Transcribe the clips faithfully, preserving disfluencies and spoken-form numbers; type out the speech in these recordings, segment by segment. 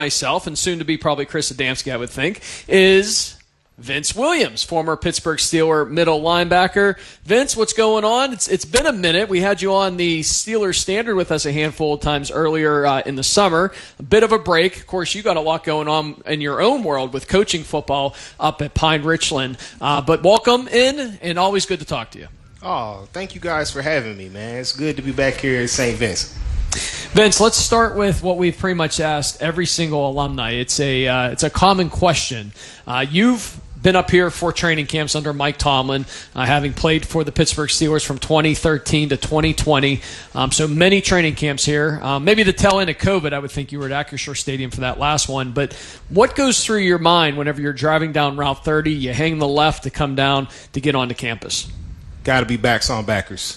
myself, and soon to be probably Chris Adamski, I would think, is Vince Williams, former Pittsburgh Steeler middle linebacker. Vince, what's going on? It's It's been a minute. We had you on the Steelers Standard with us a handful of times earlier uh, in the summer. A bit of a break. Of course, you got a lot going on in your own world with coaching football up at Pine Richland. Uh, but welcome in, and always good to talk to you. Oh, thank you guys for having me, man. It's good to be back here at Saint Vince. Vince, let's start with what we've pretty much asked every single alumni. It's a uh, it's a common question. Uh, you've been up here for training camps under Mike Tomlin, uh, having played for the Pittsburgh Steelers from twenty thirteen to twenty twenty. Um, so many training camps here. Um, maybe the tail end of COVID, I would think you were at Acrisure Stadium for that last one. But what goes through your mind whenever you're driving down Route thirty, you hang the left to come down to get onto campus? Got to be backs on backers.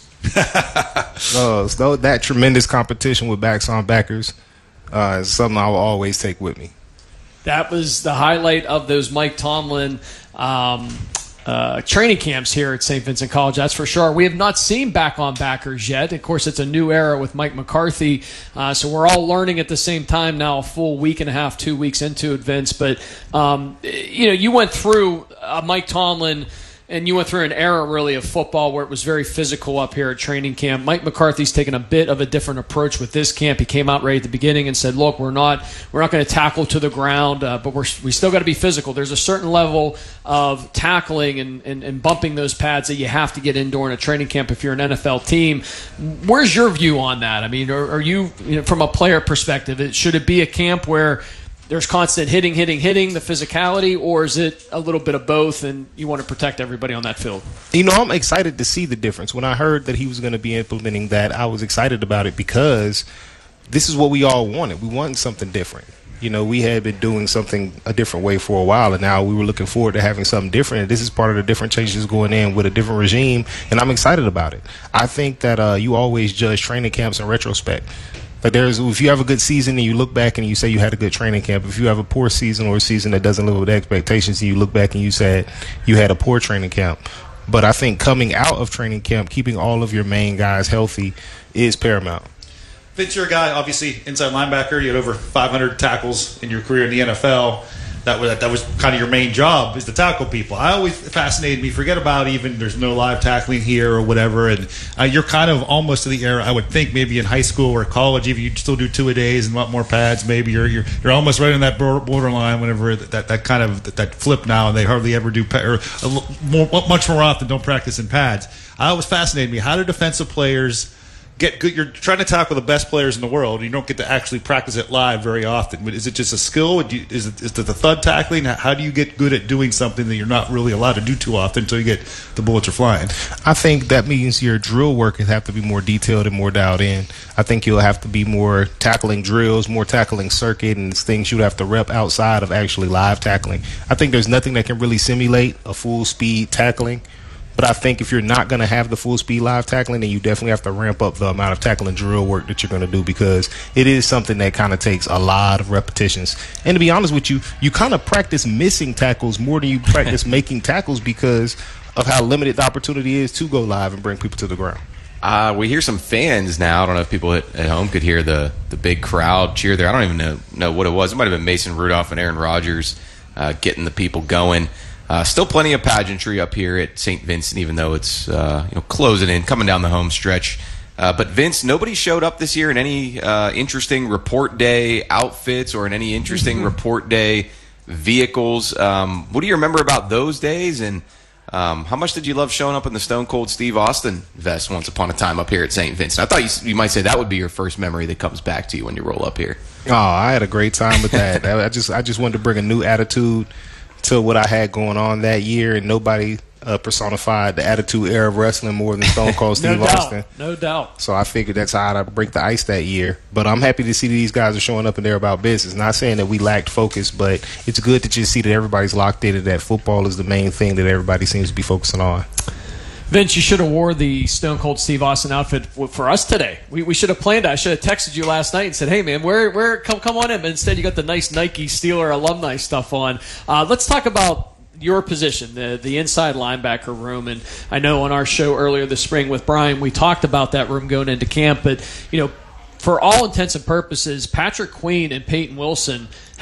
uh, so that tremendous competition with backs on backers uh, is something I will always take with me. That was the highlight of those Mike Tomlin um, uh, training camps here at Saint Vincent College, that's for sure. We have not seen back-on-backers yet. Of course, it's a new era with Mike McCarthy, uh, so we're all learning at the same time now, a full week and a half, two weeks into it, Vince. But, um, you know, you went through uh, Mike Tomlin – and you went through an era, really, of football where it was very physical up here at training camp. Mike McCarthy's taken a bit of a different approach with this camp. He came out right at the beginning and said, look, we're not we're not going to tackle to the ground, uh, but we're, we still got to be physical. There's a certain level of tackling and, and, and bumping those pads that you have to get in during a training camp if you're an N F L team. Where's your view on that? I mean, are, are you, you know, from a player perspective, should it be a camp where there's constant hitting, hitting, hitting, the physicality, or is it a little bit of both and you want to protect everybody on that field? You know, I'm excited to see the difference. When I heard that he was going to be implementing that, I was excited about it because this is what we all wanted. We wanted something different. You know, we had been doing something a different way for a while, and now we were looking forward to having something different. And this is part of the different changes going in with a different regime, and I'm excited about it. I think that uh, you always judge training camps in retrospect. Like there's, if you have a good season and you look back and you say you had a good training camp, if you have a poor season or a season that doesn't live with expectations and you look back and you said you had a poor training camp. But I think coming out of training camp, keeping all of your main guys healthy is paramount. Vince, you're a guy, obviously, inside linebacker. You had over five hundred tackles in your career in the N F L. That was, that was kind of your main job, is to tackle people. I always fascinated me. Forget about even there's no live tackling here or whatever. And uh, you're kind of almost to the era, I would think, maybe in high school or college, if you still do two a days and a lot more pads, maybe you're you're, you're almost right on that borderline whenever that, that kind of that, that flip now, and they hardly ever do or more, much more often don't practice in pads. I always fascinated me. How do defensive players get good? You're trying to tackle the best players in the world. You don't get to actually practice it live very often. Is it just a skill? Is it, is it the thud tackling? How do you get good at doing something that you're not really allowed to do too often until you get the bullets are flying? I think that means your drill work has have to be more detailed and more dialed in. I think you'll have to be more tackling drills, more tackling circuit, and things you'd have to rep outside of actually live tackling. I think there's nothing that can really simulate a full speed tackling. But I think if you're not going to have the full speed live tackling, then you definitely have to ramp up the amount of tackling drill work that you're going to do, because it is something that kind of takes a lot of repetitions. And to be honest with you, you kind of practice missing tackles more than you practice making tackles because of how limited the opportunity is to go live and bring people to the ground. Uh, we hear some fans now. I don't know if people at, at home could hear the, the big crowd cheer there. I don't even know, know what it was. It might have been Mason Rudolph and Aaron Rodgers uh, getting the people going. Uh, still plenty of pageantry up here at Saint Vincent, even though it's uh, you know closing in, coming down the home stretch. Uh, but Vince, nobody showed up this year in any uh, interesting report day outfits or in any interesting mm-hmm. report day vehicles. Um, what do you remember about those days? And um, how much did you love showing up in the Stone Cold Steve Austin vest once upon a time up here at Saint Vincent? I thought you, you might say that would be your first memory that comes back to you when you roll up here. Oh, I had a great time with that. I just I just wanted to bring a new attitude to what I had going on that year, and nobody uh, personified the attitude era of wrestling more than Stone Cold Steve no Austin. Doubt. No doubt. So I figured that's how I'd break the ice that year. But I'm happy to see that these guys are showing up and they're about business. Not saying that we lacked focus, but it's good to just see that everybody's locked in and that football is the main thing that everybody seems to be focusing on. Vince, you should have wore the Stone Cold Steve Austin outfit for us today. We we should have planned it. I should have texted you last night and said, hey, man, where where come come on in. But instead, you got the nice Nike Steeler alumni stuff on. Uh, let's talk about your position, the the inside linebacker room. And I know on our show earlier this spring with Brian, we talked about that room going into camp. But, you know, for all intents and purposes, Patrick Queen and Peyton Wilson